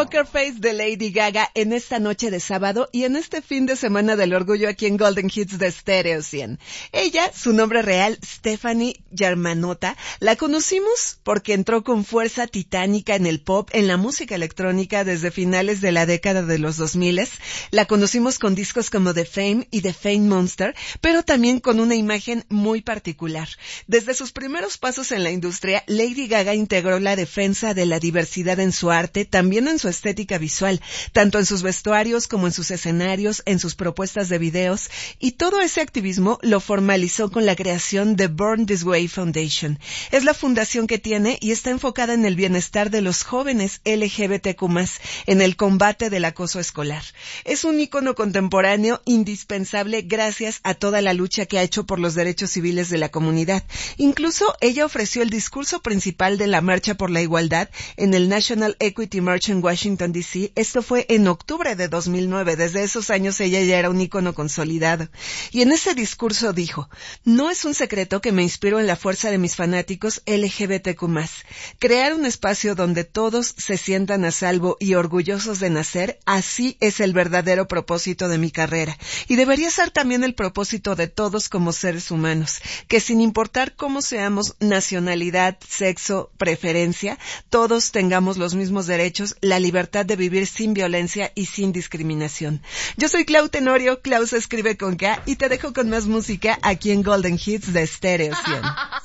Poker Face de Lady Gaga en esta noche de sábado y en este fin de semana del orgullo aquí en Golden Hits de Stereo 100. Ella, su nombre real, Stefani Germanotta, la conocimos porque entró con fuerza titánica en el pop, en la música electrónica desde finales de la década de los 2000. La conocimos con discos como The Fame y The Fame Monster, pero también con una imagen muy particular. Desde sus primeros pasos en la industria, Lady Gaga integró la defensa de la diversidad en su arte, también en su estética visual, tanto en sus vestuarios como en sus escenarios, en sus propuestas de videos, y todo ese activismo lo formalizó con la creación de Born This Way Foundation. Es la fundación que tiene y está enfocada en el bienestar de los jóvenes LGBTQ+, en el combate del acoso escolar. Es un ícono contemporáneo indispensable gracias a toda la lucha que ha hecho por los derechos civiles de la comunidad. Incluso ella ofreció el discurso principal de la Marcha por la Igualdad en el National Equity March en Washington, D.C. Esto fue en octubre de 2009. Desde esos años ella ya era un ícono consolidado. Y en ese discurso dijo: no es un secreto que me inspiro en la fuerza de mis fanáticos LGBTQ+. Crear un espacio donde todos se sientan a salvo y orgullosos de nacer, así es el verdadero propósito de mi carrera. Y debería ser también el propósito de todos como seres humanos, que sin importar cómo seamos, nacionalidad, sexo, preferencia, todos tengamos los mismos derechos, la libertad de vivir sin violencia y sin discriminación. Yo soy Clau Tenorio, Clau se escribe con K, y te dejo con más música aquí en Golden Hits de Stereo 100.